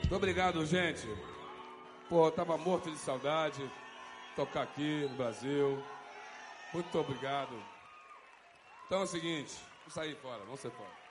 Muito obrigado, gente. Pô, eu tava morto de saudade. Tocar aqui no Brasil. Muito obrigado. Então é o seguinte, vamos sair fora, vamos sair fora.